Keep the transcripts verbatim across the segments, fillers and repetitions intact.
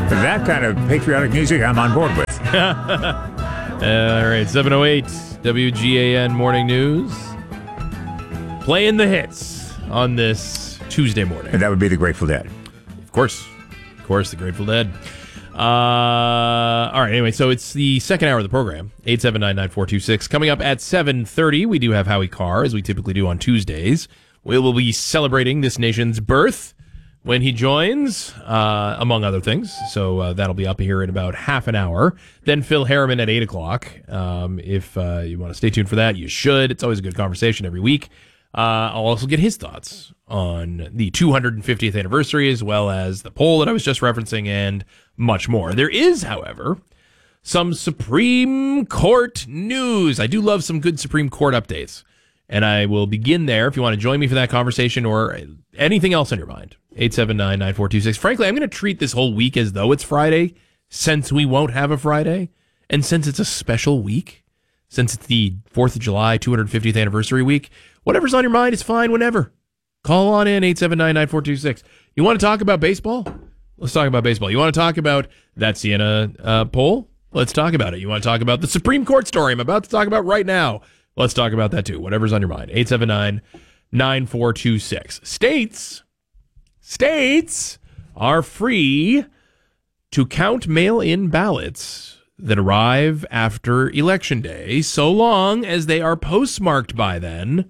That kind of patriotic music I'm on board with. All right, seven oh eight W G A N Morning News. Playing the hits on this Tuesday morning. And that would be the Grateful Dead. Of course. Of course, the Grateful Dead. Uh, all right, anyway, so it's the second hour of the program, eight seven nine, nine four two six. Coming up at seven thirty, we do have Howie Carr, as we typically do on Tuesdays. We will be celebrating this nation's birth when he joins, uh, among other things. So uh, that'll be up here in about half an hour. Then Phil Harriman at eight o'clock. Um, if uh, you want to stay tuned for that, you should. It's always a good conversation every week. Uh, I'll also get his thoughts on the two hundred fiftieth anniversary, as well as the poll that I was just referencing, and much more. There is, however, some Supreme Court news. I do love some good Supreme Court updates. And I will begin there if you want to join me for that conversation or anything else on your mind. eight seven nine, nine four two six. Frankly, I'm going to treat this whole week as though it's Friday, since we won't have a Friday, and since it's a special week, since it's the fourth of July, two hundred fiftieth anniversary week. Whatever's on your mind is fine whenever. Call on in, eight seven nine, nine four two six. You want to talk about baseball? Let's talk about baseball. You want to talk about that Siena uh, poll? Let's talk about it. You want to talk about the Supreme Court story I'm about to talk about right now? Let's talk about that too. Whatever's on your mind. eight seven nine, nine four two six. States, states are free to count mail-in ballots that arrive after Election Day, so long as they are postmarked by then,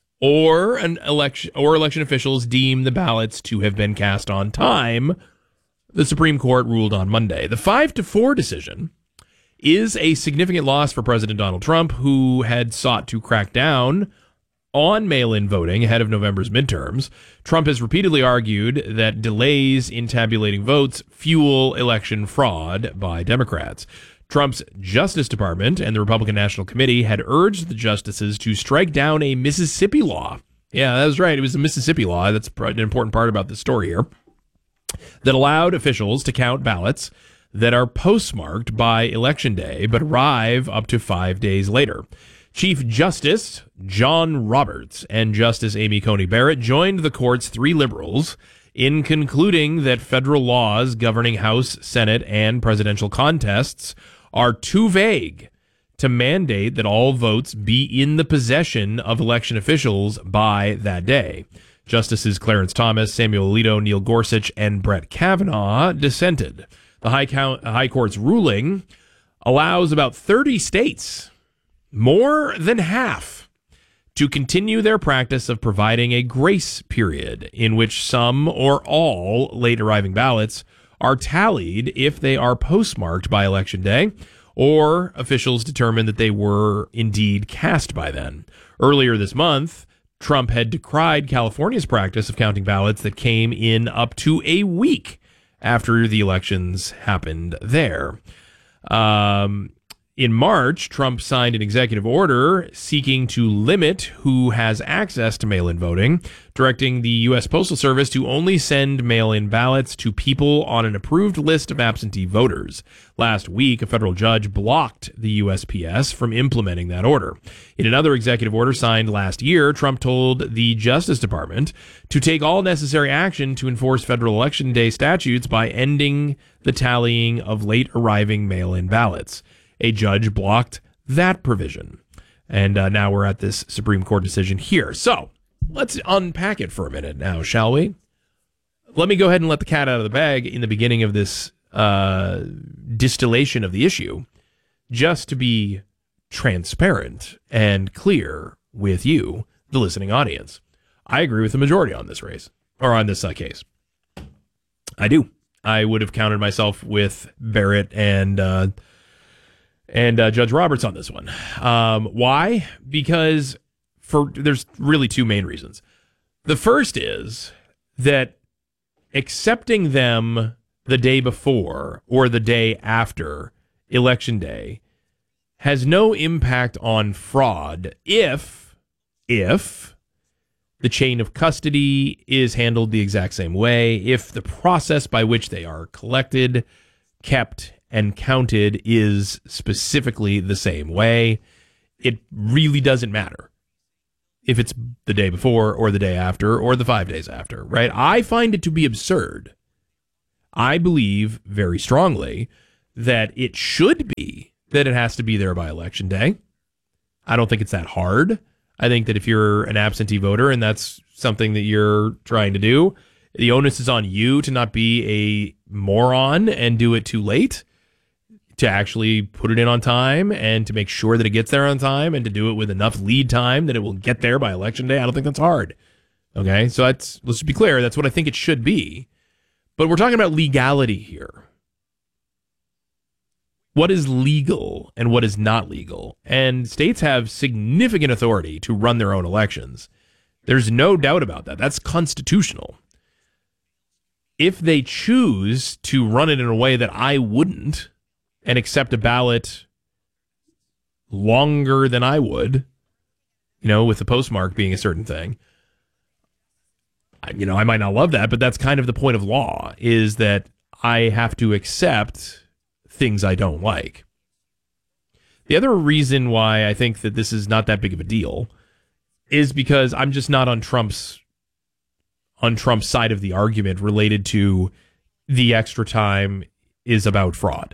or an election or election officials deem the ballots to have been cast on time. The Supreme Court ruled on Monday. The five to four decision is a significant loss for President Donald Trump, who had sought to crack down on mail-in voting ahead of November's midterms. Trump has repeatedly argued that delays in tabulating votes fuel election fraud by Democrats. Trump's Justice Department and the Republican National Committee had urged the justices to strike down a Mississippi law. Yeah, that was right. It was a Mississippi law. That's an important part about the story here. That allowed officials to count ballots that are postmarked by Election Day but arrive up to five days later. Chief Justice John Roberts and Justice Amy Coney Barrett joined the court's three liberals in concluding that federal laws governing House, Senate, and presidential contests are too vague to mandate that all votes be in the possession of election officials by that day. Justices Clarence Thomas, Samuel Alito, Neil Gorsuch, and Brett Kavanaugh dissented. The High, Count, High Court's ruling allows about thirty states, more than half, to continue their practice of providing a grace period in which some or all late arriving ballots are tallied if they are postmarked by Election Day or officials determine that they were indeed cast by then. Earlier this month, Trump had decried California's practice of counting ballots that came in up to a week after the elections happened there. Um, in March, Trump signed an executive order seeking to limit who has access to mail-in voting, directing the U S Postal Service to only send mail-in ballots to people on an approved list of absentee voters. Last week, a federal judge blocked the U S P S from implementing that order. In another executive order signed last year, Trump told the Justice Department to take all necessary action to enforce federal election day statutes by ending the tallying of late arriving mail-in ballots. A judge blocked that provision. And uh, now we're at this Supreme Court decision here. So let's unpack it for a minute now, shall we? Let me go ahead and let the cat out of the bag in the beginning of this uh, distillation of the issue, just to be transparent and clear with you, the listening audience. I agree with the majority on this race, or on this uh, case. I do. I would have counted myself with Barrett and uh, and uh, Judge Roberts on this one. Um, why? Because for there's really two main reasons. The first is that accepting them the day before or the day after Election Day has no impact on fraud if, if the chain of custody is handled the exact same way, if the process by which they are collected, kept, and counted is specifically the same way. It really doesn't matter if it's the day before or the day after or the five days after, right? I find it to be absurd. I believe very strongly that it should be that it has to be there by Election Day. I don't think it's that hard. I think that if you're an absentee voter and that's something that you're trying to do, the onus is on you to not be a moron and do it too late, to actually put it in on time and to make sure that it gets there on time and to do it with enough lead time that it will get there by Election Day. I don't think that's hard. Okay, so that's, let's just be clear, that's what I think it should be. But we're talking about legality here. What is legal and what is not legal? And states have significant authority to run their own elections. There's no doubt about that. That's constitutional. If they choose to run it in a way that I wouldn't and accept a ballot longer than I would, you know, with the postmark being a certain thing, you know, I might not love that, but that's kind of the point of law, is that I have to accept things I don't like. The other reason why I think that this is not that big of a deal is because I'm just not on Trump's on Trump's side of the argument related to the extra time is about fraud.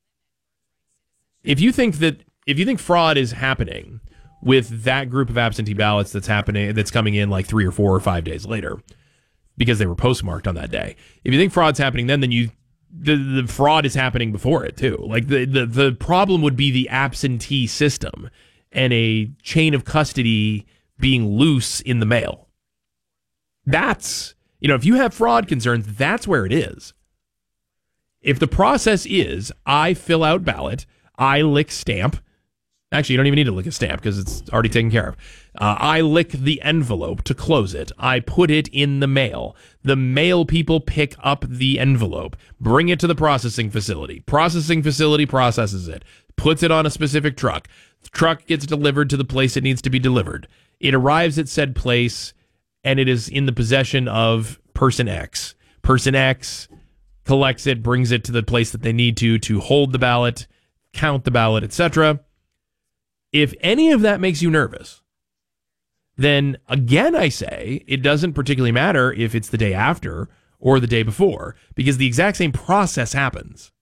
If you think that if you think fraud is happening with that group of absentee ballots that's happening that's coming in like three or four or five days later because they were postmarked on that day, if you think fraud's happening then, then you the, the fraud is happening before it too. Like the, the the problem would be the absentee system and a chain of custody being loose in the mail. That's, you know, if you have fraud concerns, that's where it is. If the process is I fill out ballot, I lick stamp. Actually, you don't even need to lick a stamp because it's already taken care of. Uh, I lick the envelope to close it. I put it in the mail. The mail people pick up the envelope, bring it to the processing facility. Processing facility processes it, puts it on a specific truck. The truck gets delivered to the place it needs to be delivered. It arrives at said place, and it is in the possession of person X. Person X collects it, brings it to the place that they need to, to hold the ballot, count the ballot, et cetera. If any of that makes you nervous, then again, I say it doesn't particularly matter if it's the day after or the day before, because the exact same process happens.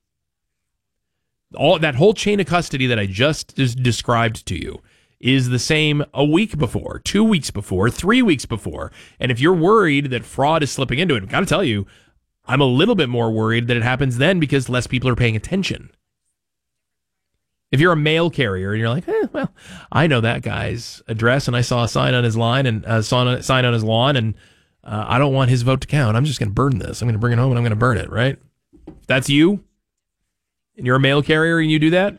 All that whole chain of custody that I just described to you is the same a week before, two weeks before, three weeks before. And if you're worried that fraud is slipping into it, I've got to tell you, I'm a little bit more worried that it happens then because less people are paying attention. If you're a mail carrier and you're like, eh, well, I know that guy's address and I saw a sign on his line and uh, saw a sign on his lawn and uh, I don't want his vote to count. I'm just going to burn this. I'm going to bring it home and I'm going to burn it, right? If that's you and you're a mail carrier and you do that,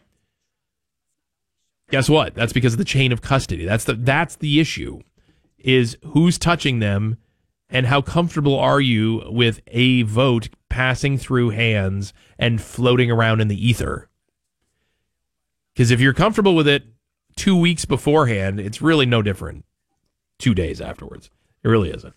guess what? That's because of the chain of custody. That's the that's the issue, is who's touching them and how comfortable are you with a vote passing through hands and floating around in the ether. Because if you're comfortable with it two weeks beforehand, it's really no different two days afterwards. It really isn't.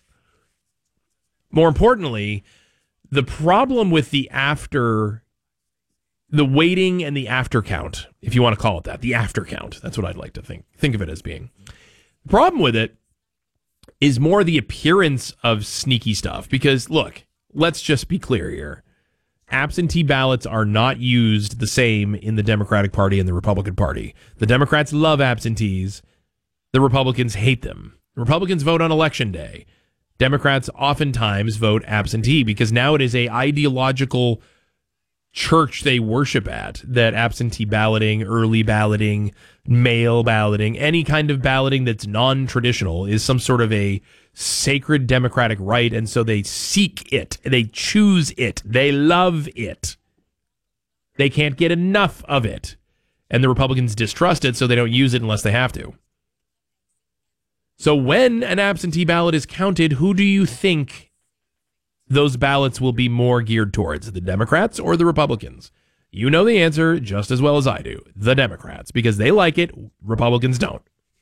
More importantly, the problem with the after, the waiting and the after count, if you want to call it that, the after count, that's what I'd like to think, think of it as being. The problem with it is more the appearance of sneaky stuff. Because, look, let's just be clear here. Absentee ballots are not used the same in the Democratic Party and the Republican Party. The Democrats love absentees. The Republicans hate them. The Republicans vote on Election Day. Democrats oftentimes vote absentee because now it is a ideological church they worship at, that absentee balloting, early balloting, mail balloting, any kind of balloting that's non-traditional is some sort of a sacred democratic right, and so they seek it. They choose it. They love it. They can't get enough of it. And the Republicans distrust it, so they don't use it unless they have to. So when an absentee ballot is counted, who do you think those ballots will be more geared towards, the Democrats or the Republicans? You know the answer just as well as I do. The Democrats, because they like it. Republicans don't.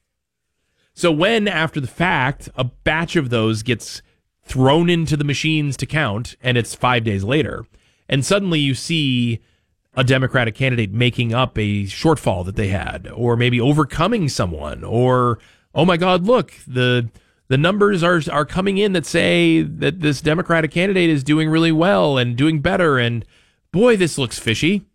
So when, after the fact, a batch of those gets thrown into the machines to count, and it's five days later, and suddenly you see a Democratic candidate making up a shortfall that they had, or maybe overcoming someone, or, oh my God, look, the the numbers are are coming in that say that this Democratic candidate is doing really well and doing better. And boy, this looks fishy.